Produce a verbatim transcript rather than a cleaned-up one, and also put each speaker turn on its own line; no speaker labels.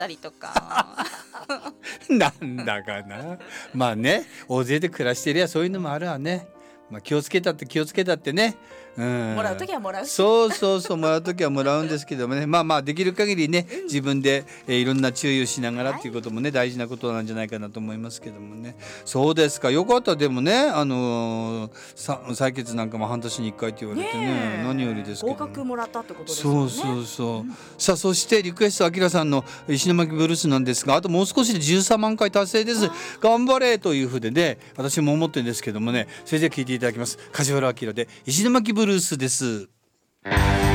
たりとか
なんだかな。まあね、大勢で暮らしてりゃそういうのもあるわね。まあ、気をつけたって気をつけたってね、うん、
もらうときはもらうし、
そうそうそう、もらうときはもらうんですけどもね、まあまあできる限りね、
うん
自分で、えーいろんな注意をしながら
はい
っていうこともね、大事なことなんじゃないかなと思いますけどもね。そうですか、よかった。でもね、あのーさ採血なんかも半年にいっかいって言われてね、
ねえ
何よりですけど
合
ね。
格もらったってことですよね。
そうそうそう、
うん
さあそしてリクエストあきらさんの石巻ブルースなんですが、あともう少しでじゅうさんまんかい達成です。頑張れというふうでね、私も思ってるんですけどもね、それでは聞いていただきます。梶原明で石巻ブルースです。